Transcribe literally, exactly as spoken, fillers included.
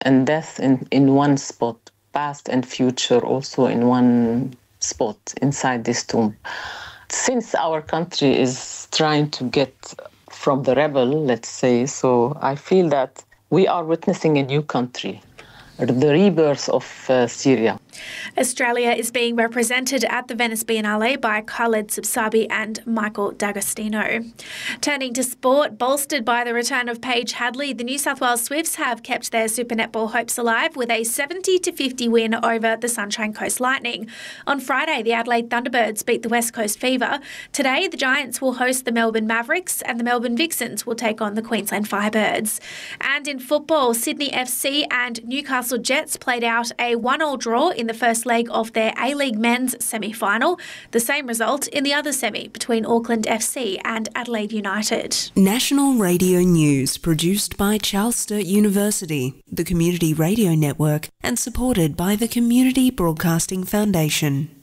and death in, in one spot, past and future also in one spot inside this tomb. Since our country is trying to get from the rebel, let's say, so I feel that we are witnessing a new country, the rebirth of uh, Syria. Australia is being represented at the Venice Biennale by Khaled Subsabi and Michael D'Agostino. Turning to sport, bolstered by the return of Paige Hadley, the New South Wales Swifts have kept their Super Netball hopes alive with a seventy to fifty win over the Sunshine Coast Lightning. On Friday, the Adelaide Thunderbirds beat the West Coast Fever. Today, the Giants will host the Melbourne Mavericks and the Melbourne Vixens will take on the Queensland Firebirds. And in football, Sydney F C and Newcastle Jets played out a one-all draw in the first leg of their A-League men's semi-final. The same result in the other semi between Auckland F C and Adelaide United. National Radio News produced by Charles Sturt University, the Community Radio Network, and supported by the Community Broadcasting Foundation.